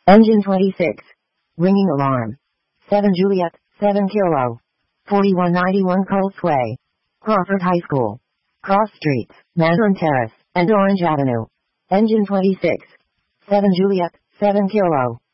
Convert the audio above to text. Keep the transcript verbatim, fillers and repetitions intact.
Engine twenty-six. Ringing alarm. seven Juliet, seven Kilo. forty-one ninety-one Coldway. Crawford High School. Cross Streets, Mandarin Terrace, and Orange Avenue. Engine twenty-six. seven Juliet, seven Kilo.